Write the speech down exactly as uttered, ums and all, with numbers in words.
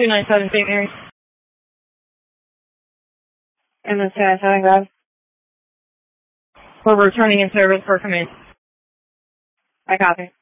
two nine seven Saint Mary. M S two nine seven, grab. We're returning in service for command. I copy.